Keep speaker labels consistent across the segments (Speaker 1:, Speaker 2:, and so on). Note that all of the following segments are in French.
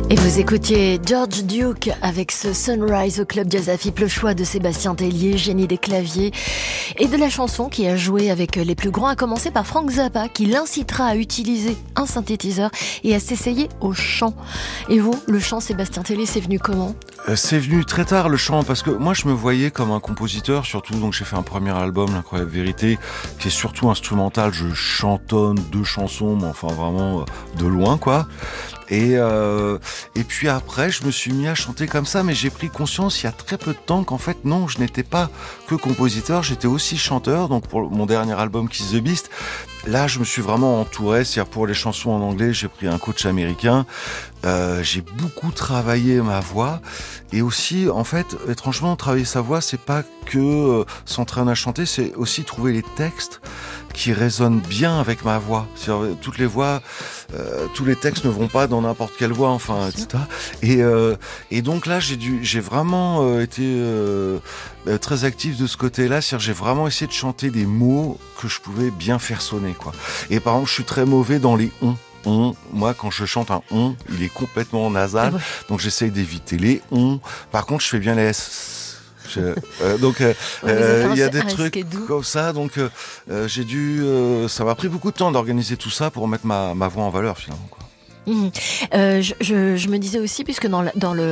Speaker 1: Et vous écoutiez George Duke avec ce Sunrise au Club Jazz Afip, le choix de Sébastien Tellier, génie des claviers, et de la chanson qui a joué avec les plus grands, à commencer par Frank Zappa, qui l'incitera à utiliser un synthétiseur et à s'essayer au chant. Et vous, le chant, Sébastien Tellier, c'est venu comment ?
Speaker 2: C'est venu très tard, le chant, parce que moi je me voyais comme un compositeur, surtout, donc j'ai fait un premier album, L'Incroyable Vérité, qui est surtout instrumental. Je chantonne 2 chansons, mais enfin vraiment de loin, quoi. Et puis après, je me suis mis à chanter comme ça, mais j'ai pris conscience il y a très peu de temps qu'en fait, non, je n'étais pas que compositeur, j'étais aussi chanteur. Donc pour mon dernier album, Kiss the Beast, là, je me suis vraiment entouré. C'est-à-dire pour les chansons en anglais, j'ai pris un coach américain. J'ai beaucoup travaillé ma voix. Et aussi, en fait, étrangement, travailler sa voix, c'est pas que s'entraîner à chanter, c'est aussi trouver les textes qui résonnent bien avec ma voix. C'est-à-dire, toutes les voix, tous les textes ne vont pas dans n'importe quelle voix, enfin, etc. Et donc là, j'ai vraiment été très actif de ce côté-là. C'est-à-dire, j'ai vraiment essayé de chanter des mots que je pouvais bien faire sonner, quoi. Et par exemple, je suis très mauvais dans les on. Moi, quand je chante un on, il est complètement nasal, donc j'essaye d'éviter les on. Par contre, je fais bien les s. Donc il y a des trucs comme ça, donc j'ai dû ça m'a pris beaucoup de temps d'organiser tout ça pour mettre ma voix en valeur, finalement, quoi.
Speaker 1: Je me disais aussi, puisque dans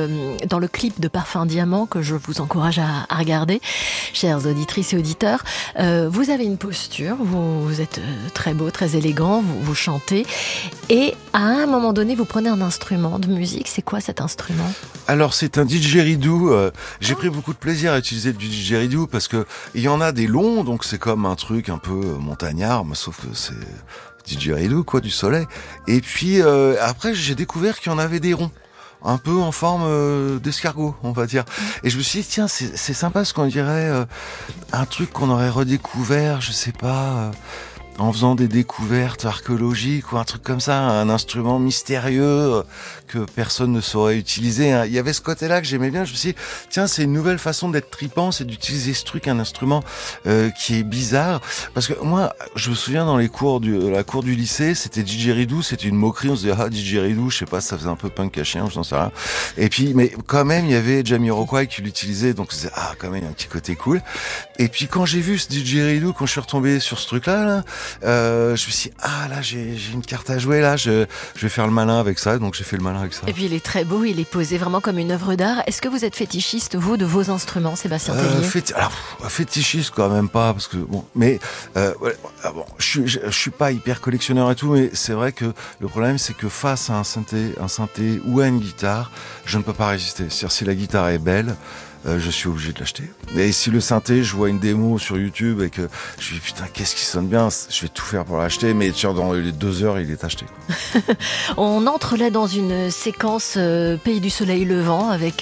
Speaker 1: le clip de Parfum Diamant, que je vous encourage à regarder, chères auditrices et auditeurs, vous avez une posture, vous êtes très beau, très élégant, vous chantez, et à un moment donné, vous prenez un instrument de musique. C'est quoi cet instrument ?
Speaker 2: Alors c'est un didgeridoo. J'ai pris beaucoup de plaisir à utiliser le didgeridoo parce que il y en a des longs, donc c'est comme un truc un peu montagnard, mais sauf que c'est didgeridoo, quoi, du soleil. Et puis après j'ai découvert qu'il y en avait des ronds, un peu en forme d'escargot, on va dire. Et je me suis dit, tiens, c'est sympa, parce qu'on dirait un truc qu'on aurait redécouvert, je sais pas, en faisant des découvertes archéologiques ou un truc comme ça, un instrument mystérieux que personne ne saurait utiliser. Il y avait ce côté-là que j'aimais bien. Je me suis dit, tiens, c'est une nouvelle façon d'être tripant, c'est d'utiliser ce truc, un instrument qui est bizarre. Parce que moi, je me souviens dans les cours la cour du lycée, c'était didgeridoo, c'était une moquerie. On se disait, ah, didgeridoo, je sais pas, ça faisait un peu punk à chien, je n'en sais rien. Et puis, mais quand même, il y avait Jamiroquai qui l'utilisait, donc je disais, ah, quand même, il y a un petit côté cool. Et puis quand j'ai vu ce didgeridoo, quand je suis retombé sur ce truc-là, je me suis dit, ah là, j'ai une carte à jouer, là, je vais faire le malin avec ça. Donc j'ai fait le malin avec ça.
Speaker 1: Et puis il est très beau, il est posé vraiment comme une œuvre d'art. Est-ce que vous êtes fétichiste, vous, de vos instruments, Sébastien Tellier ?
Speaker 2: Alors, fétichiste quand même pas, parce que bon, mais bon, je suis pas hyper collectionneur et tout, mais c'est vrai que le problème, c'est que face à un synthé ou à une guitare, je ne peux pas résister. C'est-à-dire, si la guitare est belle, je suis obligé de l'acheter. Et si le synthé, je vois une démo sur YouTube et que je me dis, putain, qu'est-ce qui sonne bien, je vais tout faire pour l'acheter, mais dans les 2 heures, il est acheté, quoi.
Speaker 1: On entre là dans une séquence Pays du Soleil Levant avec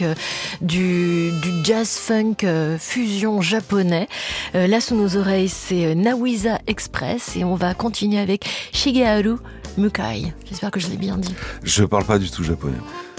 Speaker 1: du jazz funk fusion japonais. Là, sous nos oreilles, c'est Nawiza Express, et on va continuer avec Shigeharu Mukai. J'espère que je l'ai bien dit.
Speaker 2: Je parle pas du tout japonais.